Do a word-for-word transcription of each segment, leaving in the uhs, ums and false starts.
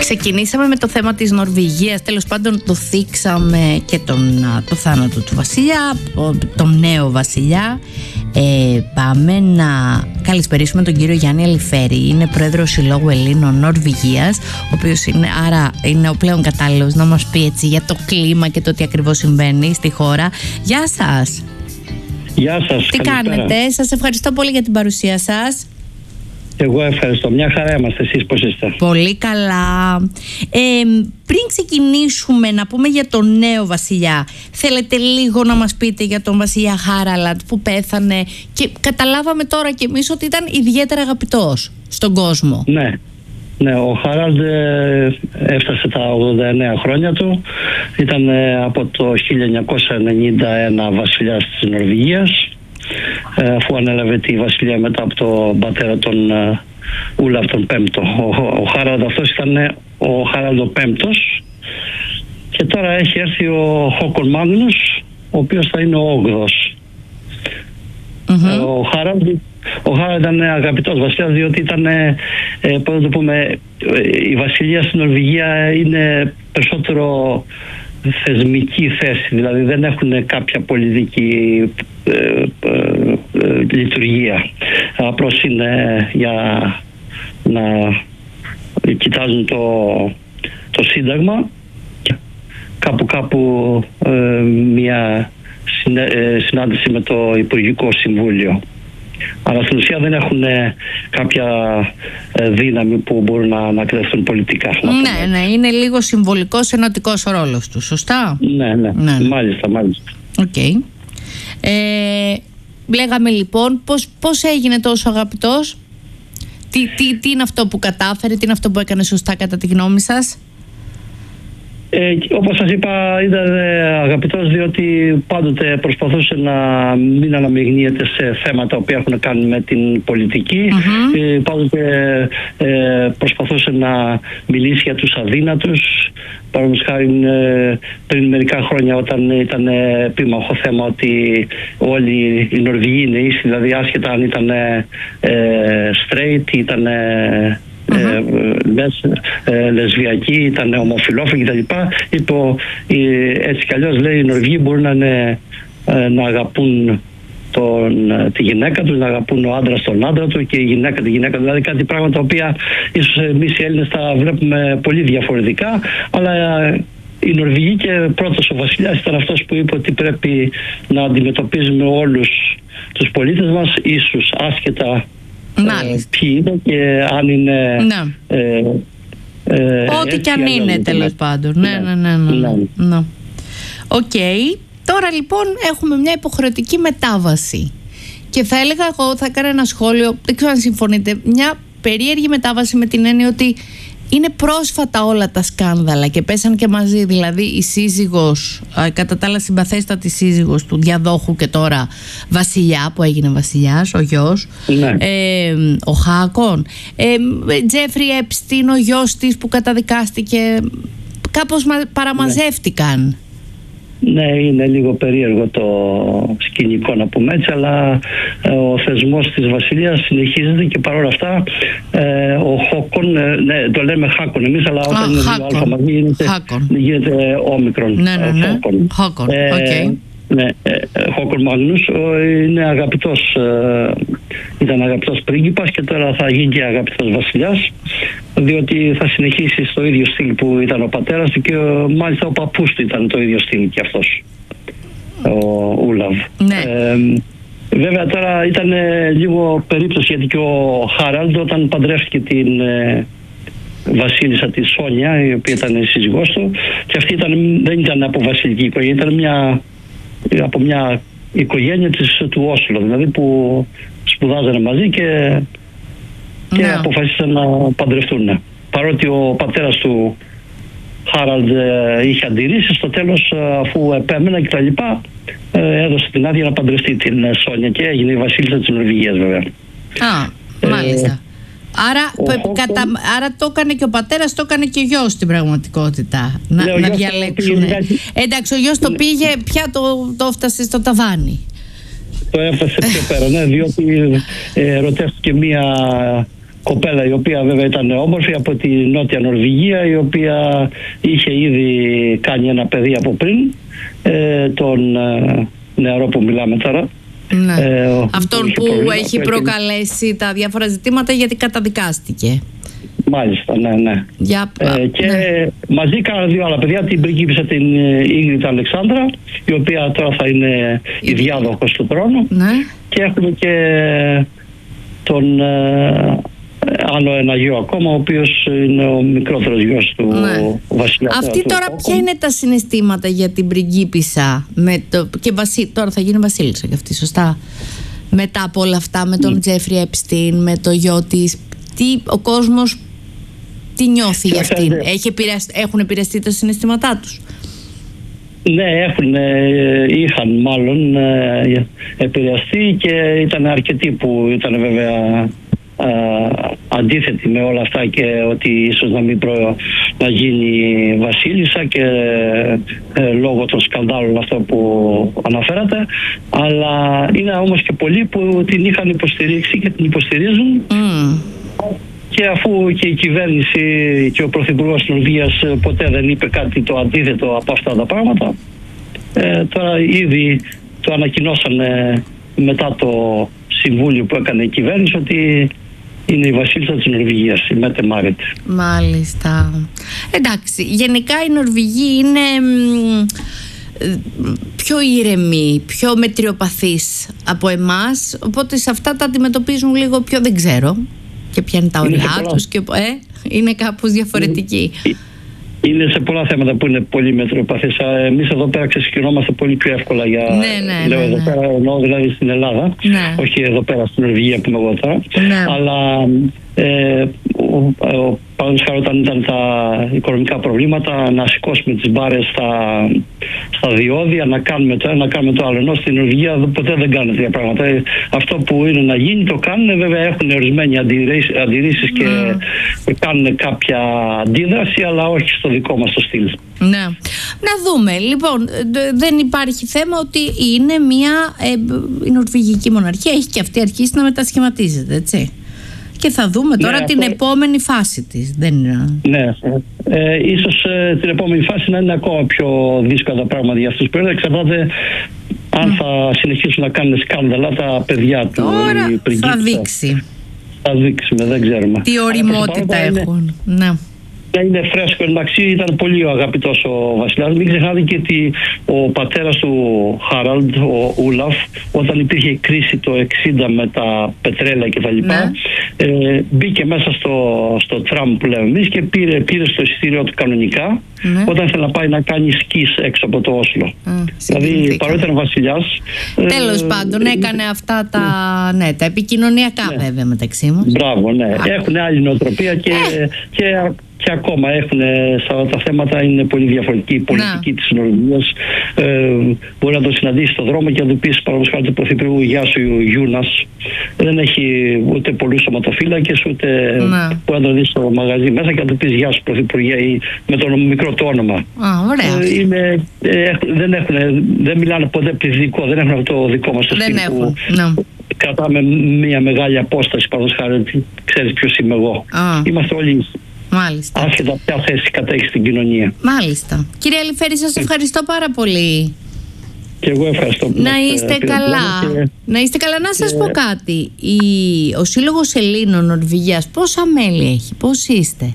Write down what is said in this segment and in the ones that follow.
Ξεκινήσαμε με το θέμα της Νορβηγίας, τέλος πάντων το θίξαμε και τον, το θάνατο του βασιλιά, τον νέο βασιλιά. Ε, πάμε να καλησπερίσουμε τον κύριο Γιάννη Αλιφέρη, είναι πρόεδρος Συλλόγου Ελλήνων Νορβηγίας, ο οποίος είναι, άρα είναι ο πλέον κατάλληλος να μας πει έτσι για το κλίμα και το τι ακριβώς συμβαίνει στη χώρα. Γεια σας. Γεια σας. Τι καλησπέρα. Κάνετε, σας ευχαριστώ πολύ για την παρουσία σας. Εγώ ευχαριστώ. Μια χαρά είμαστε. Εσείς πώς είστε? Πολύ καλά. Ε, πριν ξεκινήσουμε να πούμε για τον νέο βασιλιά, θέλετε λίγο να μας πείτε για τον βασιλιά Χάραλαντ που πέθανε και καταλάβαμε τώρα κι εμείς ότι ήταν ιδιαίτερα αγαπητός στον κόσμο. Ναι. Ναι, ο Χάραλντ έφτασε τα ογδόντα εννέα χρόνια του. Ήταν από το χίλια εννιακόσια ενενήντα ένα βασιλιάς της Νορβηγίας, αφού ανέλαβε τη βασιλεία μετά από τον πατέρα τον Ούλαφ τον Πέμπτο. Ο, ο Χάραλντ αυτός ήταν ο Χάραλντ ο Πέμπτος και τώρα έχει έρθει ο Χόκον Μάγνους, ο οποίος θα είναι ο όγδοος. Mm-hmm. Ο Χάραλντ ο Χάραλντ ήταν αγαπητός βασιλιάς, διότι ήταν, ε, πώς να το πούμε, η βασιλεία στην Νορβηγία είναι περισσότερο θεσμική θέση, δηλαδή δεν έχουν κάποια πολιτική ε, ε, ε, λειτουργία. Απλώς είναι για να κοιτάζουν το, το σύνταγμα, κάπου κάπου ε, μια συνέ, ε, συνάντηση με το Υπουργικό Συμβούλιο. Αλλά στην ουσία δεν έχουν κάποια δύναμη που μπορούν να ανακρίνουν πολιτικά. Ναι, ναι, είναι λίγο συμβολικός ενωτικός ο ρόλος του, σωστά? Ναι, ναι, ναι, ναι. μάλιστα, μάλιστα. Οκ. Okay. Ε, λέγαμε λοιπόν πώς, πώς έγινε τόσο αγαπητός, τι, τι, τι είναι αυτό που κατάφερε, τι είναι αυτό που έκανε σωστά κατά τη γνώμη σας? Ε, όπως σας είπα, ήταν αγαπητός διότι πάντοτε προσπαθούσε να μην αναμειγνύεται σε θέματα που έχουν να κάνουν με την πολιτική. Mm-hmm. Ε, πάντοτε ε, προσπαθούσε να μιλήσει για τους αδύνατους. Παραδείγματος χάρη, ε, πριν μερικά χρόνια, όταν ήταν επίμαχο θέμα ότι όλοι οι Νορβηγοί είναι ίσοι, δηλαδή άσχετα αν ήταν ε, straight, ήταν ε, Uh-huh. Ε, ε, λεσβιακοί, ήταν ομοφυλόφιλοι κτλ. Είπε ε, έτσι κι αλλιώς, λέει, οι Νορβηγοί μπορούν να, είναι, ε, να αγαπούν τον, τη γυναίκα τους, να αγαπούν ο άντρας τον άντρα του και η γυναίκα τη γυναίκα του. Δηλαδή κάτι πράγματα τα οποία ίσως εμείς οι Έλληνες τα βλέπουμε πολύ διαφορετικά, αλλά ε, οι Νορβηγοί, και πρώτος ο βασιλιάς ήταν αυτός που είπε ότι πρέπει να αντιμετωπίζουμε όλους τους πολίτες μας ίσους, άσχετα Ε, ποιοι είναι και αν είναι ναι. ε, ε, ό,τι κι αν είναι, τέλος πάντων. Ναι, ναι, ναι, ναι, ναι. ναι. Οκ. Okay. Τώρα λοιπόν έχουμε μια υποχρεωτική μετάβαση και θα έλεγα, εγώ θα κάνω ένα σχόλιο, δεν ξέρω αν συμφωνείτε, μια περίεργη μετάβαση με την έννοια ότι είναι πρόσφατα όλα τα σκάνδαλα και πέσαν και μαζί, δηλαδή η σύζυγος, κατά τα άλλα συμπαθέστατη σύζυγος του διαδόχου και τώρα βασιλιά που έγινε βασιλιάς, ο γιος, ναι. ε, ο Χάκον, ε, Τζέφρι Έπστιν, ο γιος της που καταδικάστηκε, κάπως παραμαζεύτηκαν. Ναι. Ναι, είναι λίγο περίεργο το σκηνικό, να πούμε έτσι, αλλά ε, ο θεσμός της βασιλείας συνεχίζεται και παρόλα αυτά ε, ο Χόκον, ε, ναι, το λέμε Χάκον εμείς, αλλά όταν Α, είναι δύο αλφα μαζί γίνεται, γίνεται όμικρον. Ναι, ναι, ναι. Χόκον. Ε, okay. Ναι, Χόκον Μάγνους είναι αγαπητός, ε, ήταν αγαπητός πρίγκιπας και τώρα θα γίνει και αγαπητός βασιλιάς, διότι θα συνεχίσει στο ίδιο στυλ που ήταν ο πατέρας του και μάλιστα ο παππούς του ήταν το ίδιο στυλ και αυτός, ο Ούλαβ. Ναι. Ε, βέβαια τώρα ήταν λίγο περίπτωση, γιατί και ο Χάραλντ όταν παντρεύτηκε την ε, βασίλισσα τη Σόνια, η οποία ήταν η σύζυγός του, και αυτή ήταν, δεν ήταν από βασιλική οικογένεια, ήταν μια από μια οικογένεια της, του Όσλο, δηλαδή που σπουδάζανε μαζί και, και ναι. αποφασίσαν να παντρευτούν. Παρότι ο πατέρας του Χάραλντ είχε αντιρρήσει, στο τέλος, αφού επέμενα και τα λοιπά, έδωσε την άδεια να παντρευτεί την Σόνια και έγινε η βασίλισσα της Νορβηγίας, βέβαια. Α, μάλιστα. Ε, Άρα, Χόκον, κατα... άρα το έκανε και ο πατέρας, το έκανε και ο γιος στην πραγματικότητα. Να, ναι, να διαλέξουν. Πήγε... Εντάξει, ο γιος το πήγε, πια το, το έφτασε στο ταβάνι. Το έφτασε πιο πέρα, ναι, διότι ε, ερωτεύτηκε μία κοπέλα η οποία βέβαια ήταν όμορφη από τη Νότια Νορβηγία, η οποία είχε ήδη κάνει ένα παιδί από πριν, ε, τον ε, νεαρό που μιλάμε τώρα. Ναι. Ε, Αυτόν που έχει προκαλέσει τα διάφορα ζητήματα γιατί καταδικάστηκε. Μάλιστα, ναι, ναι. Για... Ε, και ναι. μαζί κάνανε δύο άλλα παιδιά, την πριγκίπισσα την Ίγριτ Αλεξάνδρα, η οποία τώρα θα είναι η διάδοχος του τρόνου. Ναι. Και έχουμε και τον ε, άλλο ένα γιο ακόμα, ο οποίος είναι ο μικρότερος γιος του ναι. βασιλιά. Αυτή τώρα του ποια είναι τα συναισθήματα για την πριγκίπισσα με το... και βασί... τώρα θα γίνει βασίλισσα και αυτή, σωστά? Μετά από όλα αυτά, με τον Τζέφρι Επστίν, με το γιο της, τι ο κόσμος τι νιώθει για αυτήν? Έχει επηρεαστεί, έχουν επηρεαστεί τα συναισθήματά τους? Ναι, έχουν, είχαν μάλλον επηρεαστεί και ήταν αρκετοί που ήταν βέβαια α, αντίθετοι με όλα αυτά και ότι ίσως να μην προ, να γίνει βασίλισσα και ε, λόγω των σκανδάλων αυτό που αναφέρατε, αλλά είναι όμως και πολλοί που την είχαν υποστηρίξει και την υποστηρίζουν. Mm. Και αφού και η κυβέρνηση και ο Πρωθυπουργός της Νορβηγίας ποτέ δεν είπε κάτι το αντίθετο από αυτά τα πράγματα, ε, τώρα ήδη το ανακοινώσανε μετά το συμβούλιο που έκανε η κυβέρνηση ότι είναι η βασίλισσα της Νορβηγίας, η Μέτε Μάριτ. Μάλιστα. Εντάξει, γενικά οι Νορβηγοί είναι πιο ήρεμοι, πιο μετριοπαθείς από εμάς, οπότε σε αυτά τα αντιμετωπίζουν λίγο πιο, δεν ξέρω και ποια είναι τα ωριά τους και, ε, είναι κάπως διαφορετικοί. Είναι σε πολλά θέματα που είναι πολύ μετριοπαθείς. Εμείς εδώ πέρα ξεσηκωνόμαστε πολύ πιο εύκολα για... Ναι, ναι, λέω ναι, εδώ ναι. πέρα, εννοώ δηλαδή στην Ελλάδα, ναι. όχι εδώ πέρα στην Νορβηγία που είμαι εγώ τώρα, ναι. αλλά ε, παραδείγματος χάρη όταν ήταν τα οικονομικά προβλήματα, να σηκώσουμε τις μπάρες στα, στα διόδια, να κάνουμε το ένα, να κάνουμε το άλλο. Ενώ στην Νορβηγία ποτέ δεν κάνουν τέτοια πράγματα. Αυτό που είναι να γίνει το κάνουν, βέβαια έχουν ορισμένοι αντιρρήσεις και mm. κάνουν κάποια αντίδραση, αλλά όχι στο δικό μας το στυλ. Ναι. Να δούμε. Λοιπόν, δεν υπάρχει θέμα ότι είναι μια ε, η νορβηγική μοναρχία, έχει και αυτή αρχίσει να μετασχηματίζεται, έτσι. Και θα δούμε τώρα ναι, την αυτό... επόμενη φάση της. Δεν είναι... Ναι, ε, ίσως ε, την επόμενη φάση να είναι ακόμα πιο δύσκολα τα πράγματα για αυτούς. Πρέπει να εξαρτάται αν mm. θα συνεχίσουν να κάνουν σκάνδαλα τα παιδιά του. Τώρα θα δείξει. Θα δείξουμε, δεν ξέρουμε. Τι οριμότητα έχουν. Είναι... Ναι. Είναι φρέσκο, εντάξει, ήταν πολύ ο αγαπητός ο βασιλιάς. Μην ξεχνάτε και ότι ο πατέρας του Χάραλντ, ο Ούλαφ, όταν υπήρχε κρίση το εξήντα με τα πετρέλαια κτλ., ναι. ε, μπήκε μέσα στο, στο τραμ που λέμε εμείς και πήρε, πήρε στο εισιτήριό του κανονικά, ναι. όταν ήθελε να πάει να κάνει σκις έξω από το Όσλο. Mm, δηλαδή, παρότι ήταν βασιλιάς. Τέλος ε, πάντων, ε, έκανε αυτά τα, ναι, τα επικοινωνιακά ναι. βέβαια μεταξύ μας. Μπράβο, ναι. Α. Έχουν άλλη νοοτροπία και, ε. και και ακόμα έχουν τα θέματα, είναι πολύ διαφορετική. Η πολιτική της Νορβηγίας ε, μπορεί να το συναντήσει στον δρόμο και να του πεις παραδείγματος χάρη του Πρωθυπουργού γεια σου Γιούνας, δεν έχει ούτε πολλούς σωματοφύλακες ούτε να. Μπορεί να το δεις στο μαγαζί μέσα και να του πεις γεια σου Πρωθυπουργέ ή με το μικρό του όνομα. Α, ωραία. Ε, είναι, ε, δεν, έχουν, δεν μιλάνε ποτέ πληθυντικό, δεν έχουν το δικό μας το στυλ που no. κρατάμε μια μεγάλη απόσταση, παραδείγματος χάρη ότι ξέρεις ποιος είμαι εγώ. Ah. Είμαστε όλοι Μάλιστα. άσχετα ποια θέση κατέχει στην κοινωνία. Μάλιστα. Κύριε Αλιφέρη, σας ευχαριστώ πάρα πολύ. Και εγώ ευχαριστώ που να είστε καλά. Και... Να είστε καλά. Να σας και... πω κάτι. Η... Ο Σύλλογος Ελλήνων Νορβηγίας πόσα μέλη έχει, πώς είστε?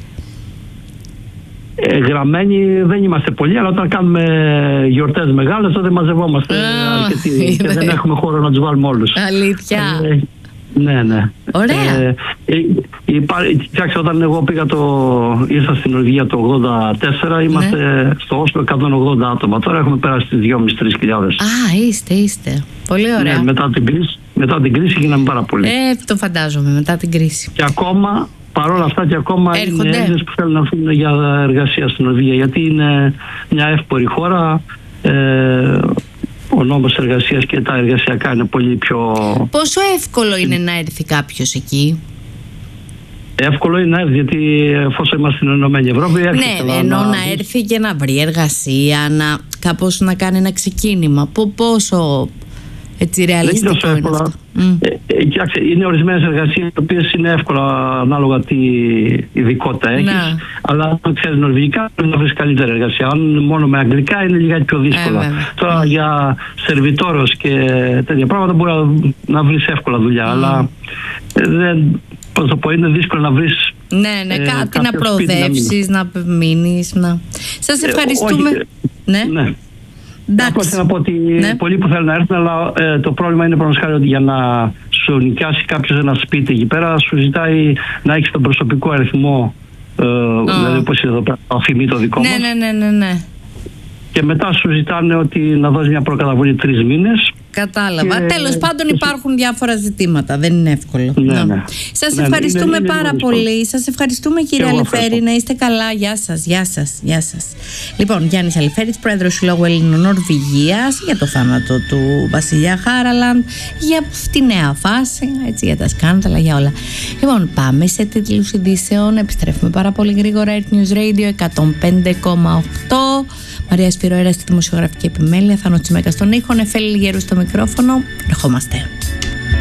Ε, γραμμένοι δεν είμαστε πολλοί, αλλά όταν κάνουμε γιορτές μεγάλες τότε μαζευόμαστε ah, αρκετοί και δεν έχουμε χώρο να τους βάλουμε όλους. Αλήθεια. Ε, Ναι, ναι. Ωραία. Ε, ε, Κοιτάξτε, όταν εγώ πήγα το, ήρθα στην Νορβηγία το ογδόντα τέσσερα, είμαστε ναι. στο Όσλο εκατόν ογδόντα άτομα. Τώρα έχουμε περάσει τις δυόμισι με τρεις χιλιάδες. Α, είστε, είστε. Πολύ ωραία. Ναι, μετά την κρίση, μετά την κρίση γίναμε πάρα πολύ. Ε, το φαντάζομαι, μετά την κρίση. Και ακόμα, παρόλα αυτά και ακόμα έρχονται. Είναι Έλληνες που θέλουν να φύγουν για εργασία στην Νορβηγία, γιατί είναι μια εύπορη χώρα. Ε, Ο νόμος εργασίας και τα εργασιακά είναι πολύ πιο... Πόσο εύκολο είναι να έρθει κάποιος εκεί? Εύκολο είναι να έρθει, γιατί εφόσον είμαστε στην Ενωμένη Ευρώπη... Ναι, ενώ να... να έρθει και να βρει εργασία, να κάπως να κάνει ένα ξεκίνημα. Πόσο έτσι ρεαλιστικό δεν είναι, είναι αυτό. Ε, ε, κοιτάξτε, είναι ορισμένες εργασίες οι οποίες είναι εύκολα ανάλογα τι ειδικότητα έχεις, να. αλλά αν ξέρεις νορβηγικά πρέπει να βρεις καλύτερη εργασία. Αν μόνο με αγγλικά είναι λιγάκι πιο δύσκολα. Ε, Τώρα mm. για σερβιτόρος και τέτοια πράγματα μπορεί να, να βρεις εύκολα δουλειά, mm. αλλά ε, δεν, πώς το πω, είναι δύσκολο να βρεις. Ναι, ναι, ε, κάτι να προοδεύσεις, να μείνεις. Να... Σας ευχαριστούμε. Ε, ναι. ναι. Απλώς θέλω να πω ότι ναι. πολλοί που θέλουν να έρθουν, αλλά ε, το πρόβλημα είναι πραγματικά ότι για να σου νοικιάσει κάποιος ένα σπίτι εκεί πέρα, σου ζητάει να έχεις τον προσωπικό αριθμό, ε, oh. δηλαδή όπως είναι εδώ πέρα, το αφημί το δικό ναι, μας. Ναι, ναι, ναι, ναι. Και μετά σου ζητάνε ότι να δώσεις μια προκαταβολή τρεις μήνες. Κατάλαβα. Και... Τέλος πάντων υπάρχουν διάφορα ζητήματα. Δεν είναι εύκολο. Ναι, ναι. Σας ναι, ευχαριστούμε είναι, είναι πάρα πολύ. Σας ευχαριστούμε κύριε Αλιφέρη. Να είστε καλά. Γεια σας. Γεια σας. Γεια σας. Λοιπόν, Γιάννης Αλιφέρης, πρόεδρος Συλλόγου Ελλήνων Νορβηγίας, για το θάνατο του βασιλιά Χάραλαντ, για τη νέα φάση, έτσι, για τα σκάνδαλα, για όλα. Λοιπόν, πάμε σε τίτλους ειδήσεων. Επιστρέφουμε πάρα πολύ γρήγορα. Earth News Radio εκατόν πέντε κόμμα οκτώ. Μαρία Σπυροέρα στη δημοσιογραφική επιμέλεια, Θάνο Τσιμέκα στον ήχο, Νεφέλη Λιγέρου στο μικρόφωνο. Ερχόμαστε.